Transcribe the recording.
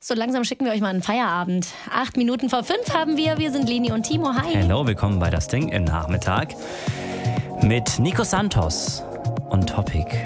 So langsam schicken wir euch mal einen Feierabend. 8 Minuten vor 5 haben wir. Wir sind Leni und Timo. Hi. Hallo, willkommen bei Das Ding im Nachmittag mit Nico Santos und Topic.